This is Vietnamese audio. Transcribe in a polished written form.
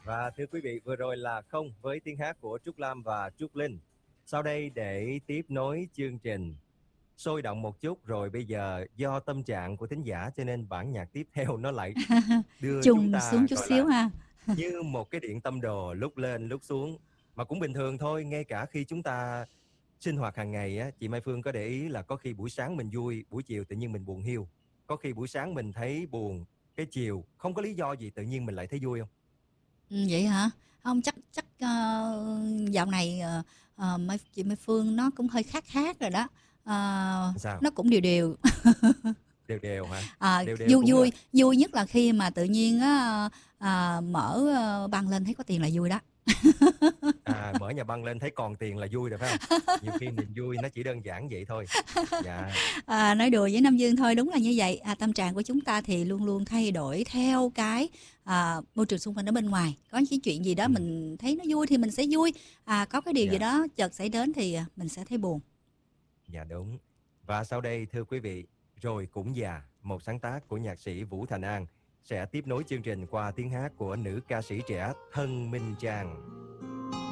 Và thưa quý vị, vừa rồi là Không với tiếng hát của Trúc Lam và Trúc Linh. Sau đây để tiếp nối chương trình sôi động một chút, rồi bây giờ do tâm trạng của thính giả cho nên bản nhạc tiếp theo nó lại đưa chúng Trùng xuống ta chút gọi xíu là ha. như một cái điện tâm đồ, lúc lên lúc xuống. Mà cũng bình thường thôi, ngay cả khi chúng ta sinh hoạt hàng ngày á, chị Mai Phương có để ý là có khi buổi sáng mình vui, buổi chiều tự nhiên mình buồn hiu. Có khi buổi sáng mình thấy buồn, cái chiều không có lý do gì tự nhiên mình lại thấy vui không? Vậy hả? Không, chắc chắc, dạo này, chị Mai Phương nó cũng hơi khác khác rồi đó. Sao? Nó cũng đều đều. Đều đều hả? Ờ, Đều đều vui cũng là vui, vui nhất là khi mà tự nhiên á, mở, băng lên thấy có tiền là vui đó. mở nhà băng lên thấy còn tiền là vui rồi phải không? Nhiều khi niềm vui nó chỉ đơn giản vậy thôi. Dạ. Nói đùa với Nam Dương thôi, đúng là như vậy. Tâm trạng của chúng ta thì luôn luôn thay đổi theo cái, môi trường xung quanh ở bên ngoài. Có cái chuyện gì đó Ừ, mình thấy nó vui thì mình sẽ vui, có cái điều gì dạ, đó chợt xảy đến thì, mình sẽ thấy buồn. dạ đúng. Và sau đây thưa quý vị, Rồi cũng già, một sáng tác của nhạc sĩ Vũ Thành An sẽ tiếp nối chương trình qua tiếng hát của nữ ca sĩ trẻ Thân Minh Trang.